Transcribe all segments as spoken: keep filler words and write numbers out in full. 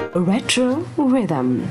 Retro Rhythm.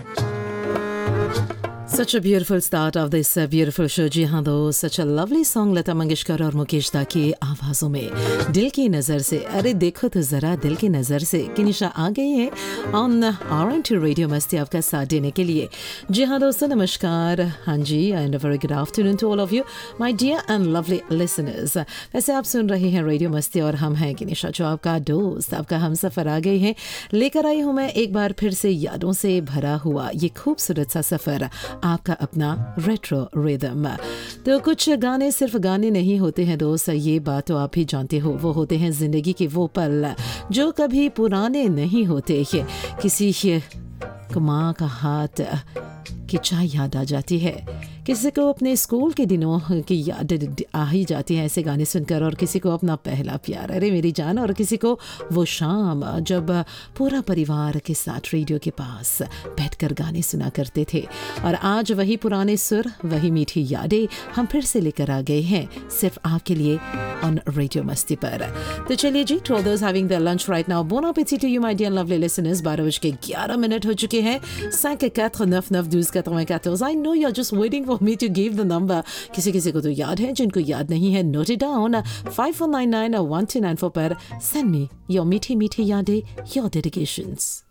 Such a beautiful start of this uh, beautiful show. जी हाँ दो, such a lovely song Lata Mangeshkar और मुकेश दा की आवाज़ों में दिल की नज़र से, अरे देखो तो ज़रा दिल की नज़र से कि निशा आ गई है on are N T radio मस्ती आपका साथ देने के लिए। जी हाँ दोस्तों नमस्कार, हाँ जी and a very good afternoon to all of you my dear and lovely listeners. वैसे आप सुन रहे हैं रेडियो मस्ती और हम हैं कि निशा जो आपका दोस्त, आपका हम सफ़र आ गई है। लेकर आई हूँ मैं एक बार फिर से यादों से भरा हुआ ये खूबसूरत सा सफ़र, आपका अपना रेट्रो रिदम। तो कुछ गाने सिर्फ गाने नहीं होते हैं दोस्त, ये बात तो आप ही जानते हो। वो होते हैं ज़िंदगी के वो पल जो कभी पुराने नहीं होते। किसी को माँ का हाथ की चाय याद आ जाती है, किसी को अपने स्कूल के दिनों की याद आ ही जाती है ऐसे गाने सुनकर, और किसी को अपना पहला प्यार, अरे मेरी जान, और किसी को वो शाम जब पूरा परिवार के साथ रेडियो के पास बैठकर गाने सुना करते थे। और आज वही पुराने सुर, वही मीठी यादें हम फिर से लेकर आ गए हैं सिर्फ आपके लिए ऑन रेडियो मस्ती पर। तो चलिए जी, to all those having their lunch right now, bone appétit to you my dear lovely listeners. बारह बज के ग्यारह मिनट हो चुके हैं। cinq quatre neuf neuf douze quatre-vingt-quatorze। I know you are just waiting for me to give the number. किसी किसी को तो याद है, जिनको याद नहीं है note it down, five four nine nine one two nine four पर send me your मीठी मीठी यादें, your dedications.